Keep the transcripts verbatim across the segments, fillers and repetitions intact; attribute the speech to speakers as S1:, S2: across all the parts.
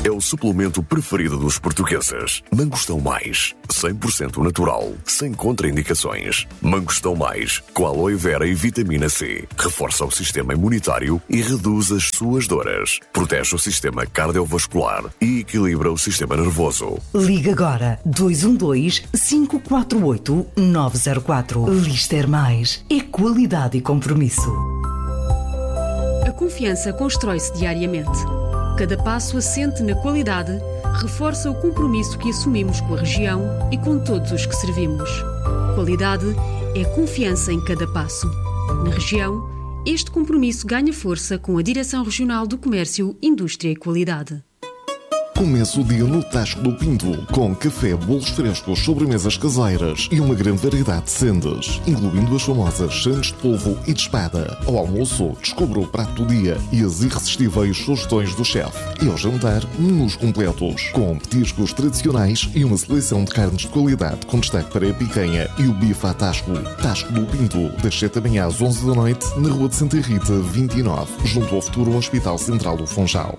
S1: é o suplemento preferido dos portugueses. Mangostão Mais, cem por cento natural, sem contraindicações. Mangostão Mais, com aloe vera e vitamina C. Reforça o sistema imunitário e reduz as suas dores. Protege o sistema cardiovascular e equilibra o sistema nervoso.
S2: Liga agora dois um dois, cinco quatro oito, nove zero quatro. Lister Mais é qualidade e compromisso.
S3: A confiança constrói-se diariamente. Cada passo assente na qualidade reforça o compromisso que assumimos com a região e com todos os que servimos. Qualidade é confiança em cada passo. Na região, este compromisso ganha força com a Direção Regional do Comércio, Indústria e Qualidade.
S4: Começa o dia no Tasco do Pinto, com café, bolos frescos, sobremesas caseiras e uma grande variedade de sendas, incluindo as famosas sandes de polvo e de espada. Ao almoço, descubra o prato do dia e as irresistíveis sugestões do chefe. E ao jantar, menus completos, com petiscos tradicionais e uma seleção de carnes de qualidade, com destaque para a picanha e o bife à Tasco. Tasco do Pinto, das sete da manhã às onze da noite, na Rua de Santa Rita, vinte e nove, junto ao futuro Hospital Central do Funchal.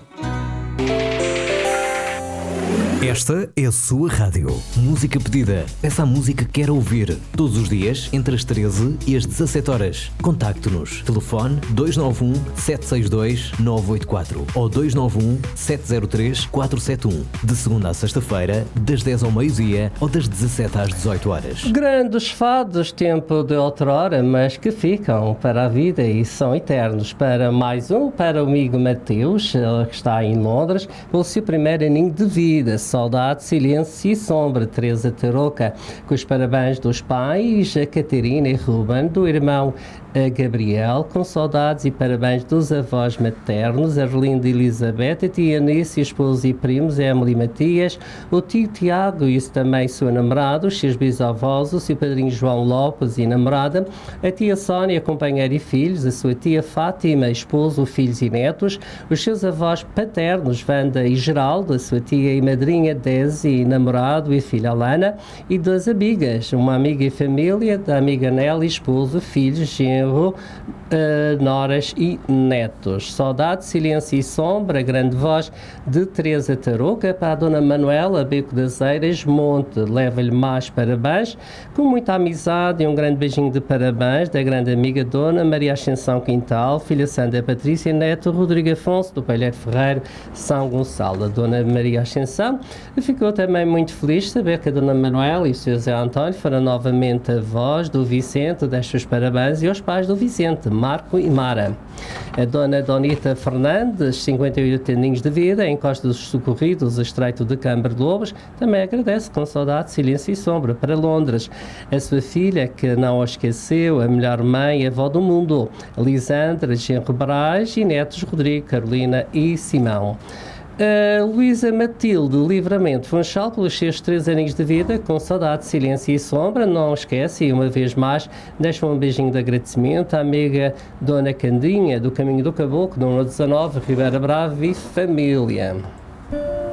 S5: Esta é a sua rádio. Música pedida. Peça a música que quer ouvir. Todos os dias, entre as treze e as dezassete horas. Contacte-nos. Telefone dois nove um, sete seis dois, nove oito quatro ou dois nove um, sete zero três, quatro sete um. De segunda a sexta-feira, das dez ao meio-dia ou das dezassete às dezoito horas.
S6: Grandes fados, tempo de outrora, mas que ficam para a vida e são eternos. Para mais um, para o amigo Mateus, que está em Londres, pelo seu primeiro aninho de vida. Saudade, silêncio e sombra, Teresa Tarouca, com os parabéns dos pais, a Catarina e Ruben, do irmão a Gabriel, com saudades e parabéns dos avós maternos, Arlinda e Elizabeth, a tia Anice, esposos e primos, Emily e Matias, o tio Tiago e também seu namorado, os seus bisavós, o seu padrinho João Lopes e namorada, a tia Sónia, companheira e filhos, a sua tia Fátima, esposo, filhos e netos, os seus avós paternos, Wanda e Geraldo, a sua tia e madrinha Desi e namorado e filha Alana, e duas amigas, uma amiga e família, da amiga Nelly, esposo, filhos, genro, Uh, noras e netos. Saudade, silêncio e sombra, grande voz de Teresa Tarouca, para a dona Manuela Beco das Eiras Monte. Leva-lhe mais parabéns, com muita amizade e um grande beijinho de parabéns da grande amiga dona Maria Ascensão Quintal, filha Sandra Patrícia, neto Rodrigo Afonso, do Palheiro Ferreiro, São Gonçalo. A dona Maria Ascensão ficou também muito feliz de saber que a dona Manuela e o seu Zé António foram novamente avós do Vicente, deixa os parabéns e aos pais do Vicente, Marco e Mara. A dona Donita Fernandes, cinquenta e oito aninhos de vida, em Costa dos Socorridos, estreito de Câmara de Lobos, também agradece com saudade, silêncio e sombra para Londres. A sua filha, que não a esqueceu, a melhor mãe e avó do mundo, Lisandra Genro Braz e netos Rodrigo, Carolina e Simão. A Luísa Matilde Livramento Funchal, pelos seus três aninhos de vida, com saudade, silêncio e sombra, não esquece, e uma vez mais, deixa um beijinho de agradecimento à amiga Dona Candinha, do Caminho do Caboclo, número dezanove, Ribeira Brava e família.